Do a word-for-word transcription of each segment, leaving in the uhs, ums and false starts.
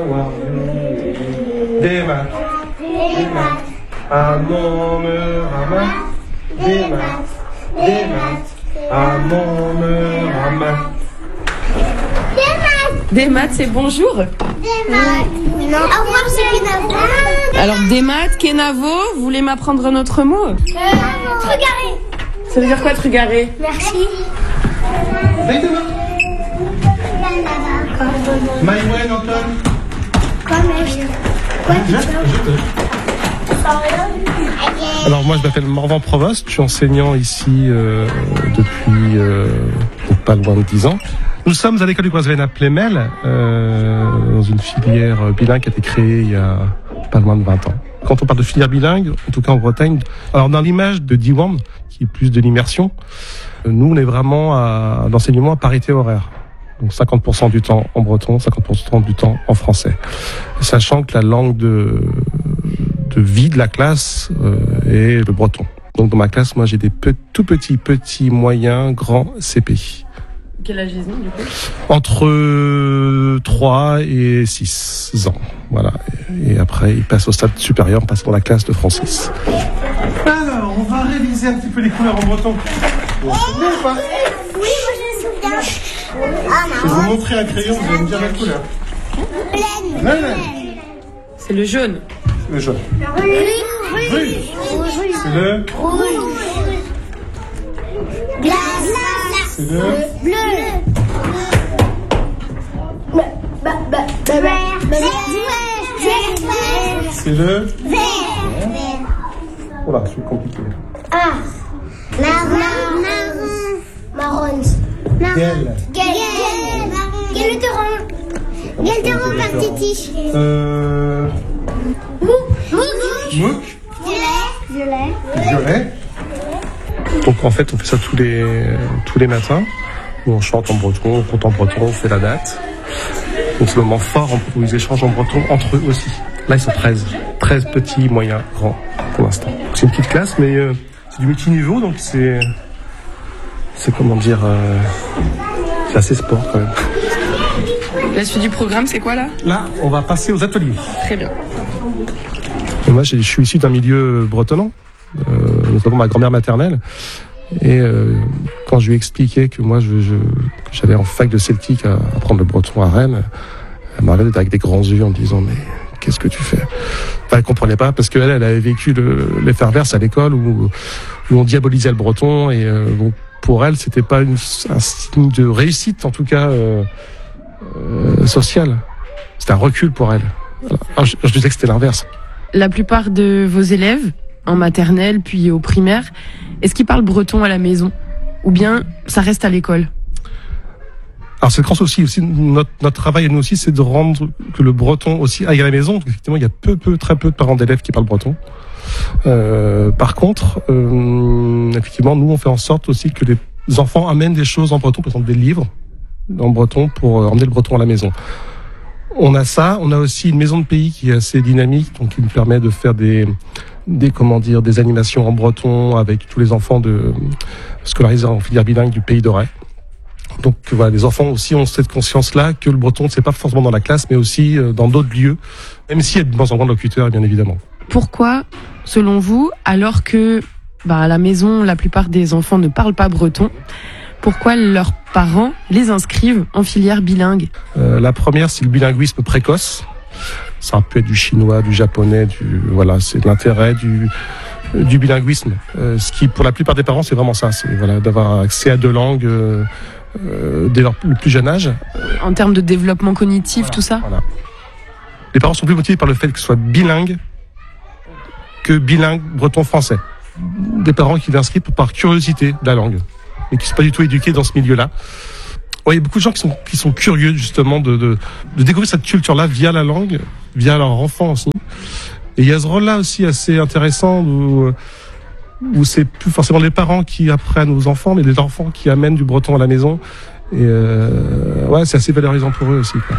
Des maths, des maths, un nombre, un maths, des maths, des maths, un nombre, un maths. Des maths, c'est bonjour. Des maths. Non. Au revoir, c'est Kenavo. Alors, des maths, Kenavo, vous voulez m'apprendre un autre mot? Euh, Trugaré. Ça veut dire quoi, trugaré? Merci. Maïwen, Antoine. Alors moi je m'appelle Morvan Provost, je suis enseignant ici euh, depuis euh, pas loin de dix ans. Nous sommes à l'école du Croisven à Plémel, euh, dans une filière bilingue qui a été créée il y a pas loin de vingt ans. Quand on parle de filière bilingue, en tout cas en Bretagne, alors dans l'image de D one, qui est plus de l'immersion, nous on est vraiment à l'enseignement à parité horaire. Donc cinquante pour cent du temps en breton, cinquante pour cent du temps en français. Sachant que la langue de, de vie de la classe euh, est le breton. Donc dans ma classe, moi j'ai des pe- tout petits, petits, moyens, grands C P. Quel âge ils ont du coup? Entre trois et six ans. Voilà. Et après, ils passent au stade supérieur en passant dans la classe de Francis. Alors, on va réviser un petit peu les couleurs en breton. Vous vous souvenez ou pas? Oui, moi je me souviens. Ah, Je vais vous montrer un crayon, vous allez me dire la couleur. Pleine. Pleine. C'est le jaune. Le jaune. Rouge. Rouge. C'est le... Rouge. Glace. C'est le... Bleu. Bleu. Bah, bah, bah, bah, vert. C'est le... Vert. Oh là, c'est compliqué. Ah. Marron. Marron. Marron. Gueule. Gueule. Gueuleteron. Gueuleteron par Titi. Euh... Mouk. Mouk. Violet. Violet. Violet. Donc en fait, on fait ça tous les tous les matins, où on chante en breton, on compte en breton, on fait la date. Donc c'est le moment fort où ils échangent en breton entre eux aussi. Là, ils sont treize. treize petits, moyens, grands, pour l'instant. Donc, c'est une petite classe, mais euh, c'est du multiniveau, donc c'est... C'est comment dire... Euh, c'est assez sport, quand même. La suite du programme, c'est quoi là? Là, on va passer aux ateliers. Très bien. Et moi, je suis issu d'un milieu bretonnant, euh, notamment ma grand-mère maternelle. Et euh, quand je lui ai expliqué que moi, je, je, que j'allais en fac de celtique à apprendre le breton à Rennes, elle m'a regardé avec des grands yeux en me disant « Mais qu'est-ce que tu fais ?» Enfin, elle comprenait pas parce qu'elle, elle avait vécu le, l'effervescence à l'école où, où on diabolisait le breton. Et euh, bon, pour elle, c'était pas une, un signe de réussite, en tout cas euh, euh, sociale. C'était un recul pour elle. Alors, je, je disais que c'était l'inverse. La plupart de vos élèves, en maternelle puis au primaire, est-ce qu'ils parlent breton à la maison? Ou bien ça reste à l'école? Alors c'est le grand souci aussi, notre, notre travail à nous aussi, c'est de rendre que le breton aussi aille à la maison. Donc, effectivement, il y a peu, peu, très peu de parents d'élèves qui parlent breton. Euh, par contre, euh, effectivement, nous on fait en sorte aussi que les enfants amènent des choses en breton, par exemple des livres en breton pour emmener le breton à la maison. On a ça, on a aussi une maison de pays qui est assez dynamique, donc qui nous permet de faire des, des comment dire, des animations en breton avec tous les enfants de scolarisés en filière bilingue du Pays d'Auray. Donc voilà, les enfants aussi ont cette conscience-là que le breton, c'est pas forcément dans la classe, mais aussi dans d'autres lieux, même s'il y a de bons endroits de locuteurs, bien évidemment. Pourquoi, selon vous, alors que bah, à la maison, la plupart des enfants ne parlent pas breton, pourquoi leurs parents les inscrivent en filière bilingue? euh, La première, c'est le bilinguisme précoce. Ça peut être du chinois, du japonais, du voilà, c'est l'intérêt du du bilinguisme. Euh, ce qui, pour la plupart des parents, c'est vraiment ça, c'est voilà, d'avoir accès à deux langues euh, euh, dès leur, le plus jeune âge. En termes de développement cognitif, Voilà, tout ça? Voilà. Les parents sont plus motivés par le fait que ce soit bilingue que bilingue breton-français. Des parents qui l'inscrivent par curiosité de la langue et qui ne sont pas du tout éduqués dans ce milieu-là. Ouais, il y a beaucoup de gens qui sont, qui sont curieux justement de, de, de découvrir cette culture-là via la langue, via leur enfant aussi. Et il y a ce rôle-là aussi assez intéressant où, où c'est plus forcément les parents qui apprennent aux enfants, mais les enfants qui amènent du breton à la maison. Et euh, ouais, c'est assez valorisant pour eux aussi, quoi.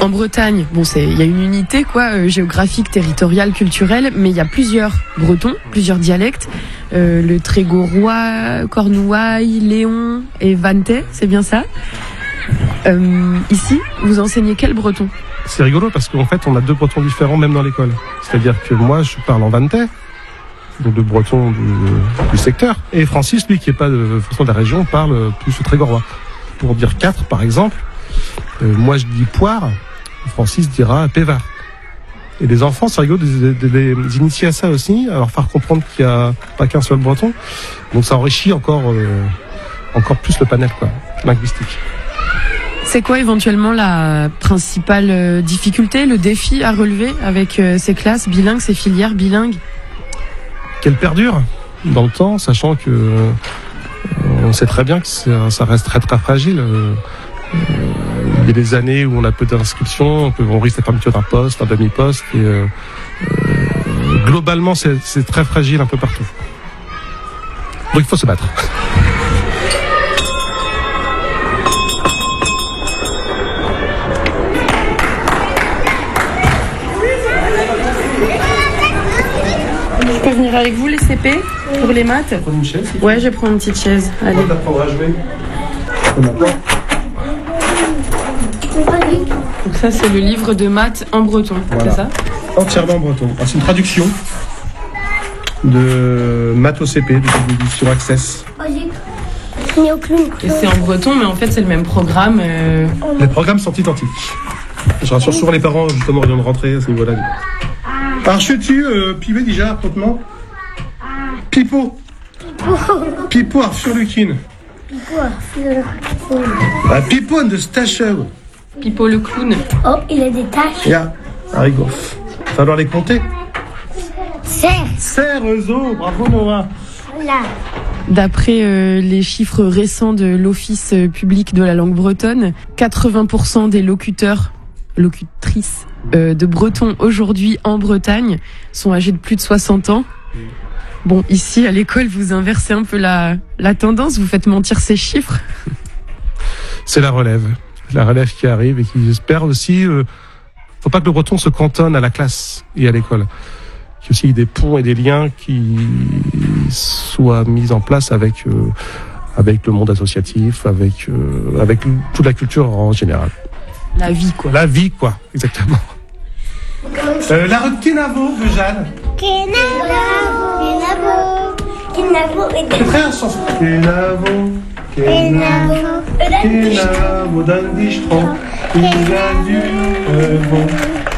En Bretagne, bon, c'est, il y a une unité, quoi, euh, géographique, territoriale, culturelle, mais il y a plusieurs bretons, plusieurs dialectes. Euh, le Trégorois, Cornouaille, Léon et Vantais, c'est bien ça. Euh, ici, vous enseignez quel breton? C'est rigolo parce qu'en fait, on a deux bretons différents même dans l'école. C'est-à-dire que moi, je parle en vantais, donc de breton du, du secteur, et Francis, lui, qui est pas de façon de la région, parle plus le trégorois. Pour dire quatre, par exemple, euh, moi je dis poire, Francis dira pévar. Et les enfants, c'est rigolo de, de, de les initier à ça aussi, alors faire comprendre qu'il n'y a pas qu'un seul breton. Donc ça enrichit encore, euh, encore plus le panel, quoi, linguistique. C'est quoi éventuellement la principale difficulté, le défi à relever avec ces classes bilingues, ces filières bilingues? Qu'elles perdurent dans le temps, sachant que euh, on sait très bien que ça, ça reste très très fragile. Euh, il y a des années où on a peu d'inscriptions, on, peut, on risque la fermeture d'un poste, un demi-poste. Et, euh, euh, globalement, c'est, c'est très fragile un peu partout. Donc il faut se battre. Je peux venir avec vous les C P pour les maths? Prendre une chaise. Ouais, je prends une petite chaise. Allez. On t'apprendra à jouer. Donc ça, c'est le livre de maths en breton, Voilà. c'est ça? Entièrement breton. Ah, c'est une traduction de maths au C P, de l'édition Access. Et c'est en breton, mais en fait, c'est le même programme. Euh... Les programmes sont identiques. Je rassure souvent les parents, justement, ils viennent de rentrer à ce niveau-là. Alors, je suis euh, pivé déjà, proprement. Pipo. Pipo Arfurlukin. Ah, Pipo and the Stashow. Pipo le clown. Oh, il a des taches. Ya, Arigoff. Va falloir les compter. Serre. Serre, Zo, bravo Noah. Là. D'après euh, les chiffres récents de l'Office public de la langue bretonne, quatre-vingts pour cent des locuteurs, locutrices euh, de breton aujourd'hui en Bretagne sont âgés de plus de soixante ans. Bon, ici à l'école, vous inversez un peu la, la tendance, vous faites mentir ces chiffres. C'est la relève. La relève qui arrive et qui, j'espère aussi, euh, faut pas que le breton se cantonne à la classe et à l'école. Qu'il y ait aussi des ponts et des liens qui soient mis en place avec, euh, avec le monde associatif, avec, euh, avec toute la culture en général. La vie, quoi. La vie, quoi, exactement. Euh, la rue de Kenavo, de Jeanne. Kenavo. Kenavo. Kenavo et C'est très chanson. Kenavo. Kenavo. Kenavo, donne des strons. Il a du bon.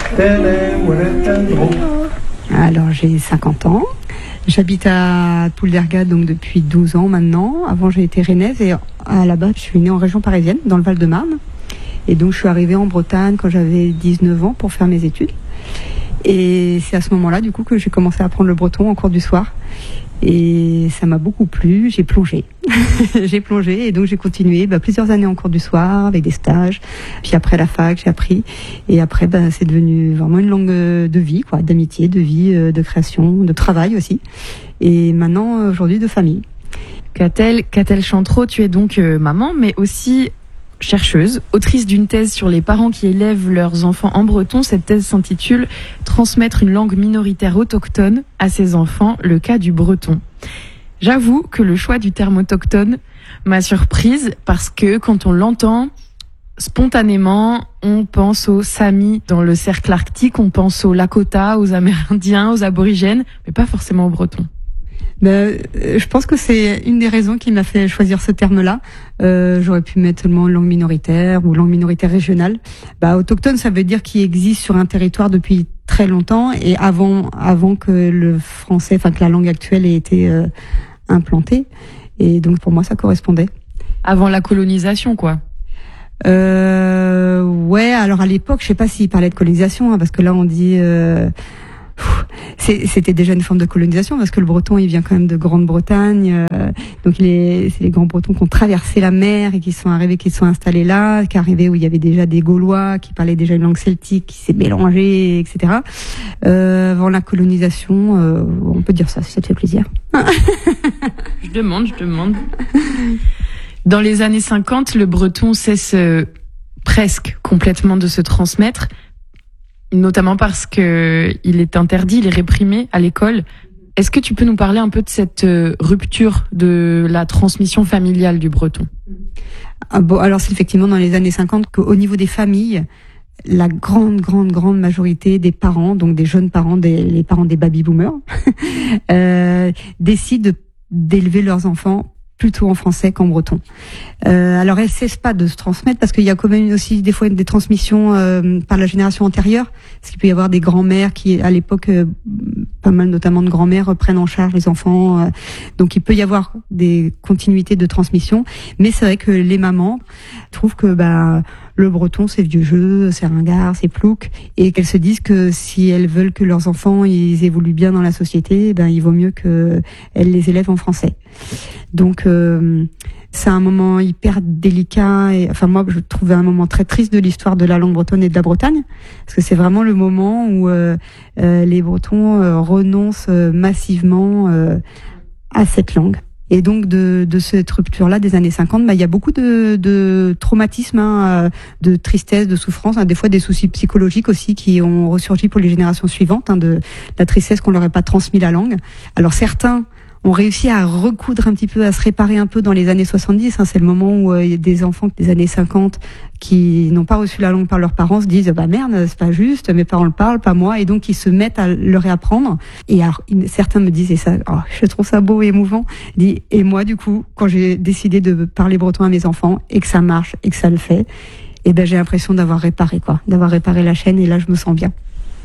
Alors j'ai cinquante ans, j'habite à Poulderga donc depuis douze ans maintenant. Avant j'ai été rennaise et à la base je suis née en région parisienne, dans le Val-de-Marne. Et donc je suis arrivée en Bretagne quand j'avais dix-neuf ans pour faire mes études. Et c'est à ce moment-là du coup que j'ai commencé à apprendre le breton en cours du soir. Et ça m'a beaucoup plu, j'ai plongé. j'ai plongé et donc j'ai continué bah, plusieurs années en cours du soir avec des stages. Puis après la fac, j'ai appris. Et après, bah, c'est devenu vraiment une langue de vie, quoi, d'amitié, de vie, de création, de travail aussi. Et maintenant, aujourd'hui, de famille. Catel, Catel Chantreau, tu es donc euh, maman, mais aussi chercheuse, autrice d'une thèse sur les parents qui élèvent leurs enfants en breton. Cette thèse s'intitule « Transmettre une langue minoritaire autochtone à ses enfants, le cas du breton ». J'avoue que le choix du terme autochtone m'a surprise parce que quand on l'entend, spontanément, on pense aux Samis dans le cercle arctique, on pense aux Lakota, aux Amérindiens, aux Aborigènes, mais pas forcément aux Bretons. Ben, je pense que c'est une des raisons qui m'a fait choisir ce terme-là. Euh, j'aurais pu mettre seulement langue minoritaire ou langue minoritaire régionale. Bah, autochtone, ça veut dire qu'il existe sur un territoire depuis très longtemps et avant, avant que le français, enfin que la langue actuelle ait été euh, implantée. Et donc pour moi, ça correspondait. Avant la colonisation, quoi. Euh, ouais. Alors à l'époque, je sais pas s'il parlait de colonisation, hein, parce que là on dit. Euh, C'était déjà une forme de colonisation parce que le breton il vient quand même de Grande-Bretagne, euh, donc les, c'est les grands bretons qui ont traversé la mer et qui sont arrivés, qui sont installés là, qui arrivaient où il y avait déjà des Gaulois qui parlaient déjà une langue celtique qui s'est mélangée, et cetera. Euh, avant la colonisation, euh, on peut dire ça si ça te fait plaisir. Je demande, je demande. Dans les années cinquante, le breton cesse presque complètement de se transmettre, notamment parce que il est interdit, il est réprimé à l'école. Est-ce que tu peux nous parler un peu de cette rupture de la transmission familiale du breton ? Ah bon, alors c'est effectivement dans les années cinquante qu'au niveau des familles, la grande, grande, grande majorité des parents, donc des jeunes parents, des, les parents des baby-boomers, euh, décident d'élever leurs enfants plutôt en français qu'en breton. Euh, alors elles cessent pas de se transmettre parce qu'il y a quand même aussi des fois des transmissions euh, par la génération antérieure, parce qu'il peut y avoir des grands-mères qui, à l'époque, euh, pas mal notamment de grands-mères, prennent en charge les enfants. Euh, donc il peut y avoir des continuités de transmission, mais c'est vrai que les mamans trouvent que bah le breton c'est vieux jeu, c'est ringard, c'est plouc, et qu'elles se disent que si elles veulent que leurs enfants ils évoluent bien dans la société, ben il vaut mieux que elles les élèvent en français. Donc euh, c'est un moment hyper délicat, et enfin moi je trouvais un moment très triste de l'histoire de la langue bretonne et de la Bretagne, parce que c'est vraiment le moment où euh, euh, les Bretons euh, renoncent euh, massivement euh, à cette langue. Et donc de, de cette rupture-là des années cinquante, bah, il y a beaucoup de, de traumatisme, hein, de tristesse, de souffrance, hein, des fois des soucis psychologiques aussi qui ont ressurgi pour les générations suivantes, hein, de la tristesse qu'on leur ait pas transmis la langue. Alors certains ont réussi à recoudre un petit peu, à se réparer un peu dans les années soixante-dix. Hein, c'est le moment où euh, il y a des enfants des années cinquante qui n'ont pas reçu la langue par leurs parents se disent bah merde, c'est pas juste, mes parents le parlent, pas moi, et donc ils se mettent à le réapprendre. Et alors certains me disaient ça, oh, je trouve ça beau et émouvant. Dit et moi du coup, quand j'ai décidé de parler breton à mes enfants et que ça marche et que ça le fait, et ben j'ai l'impression d'avoir réparé quoi, d'avoir réparé la chaîne, et là je me sens bien.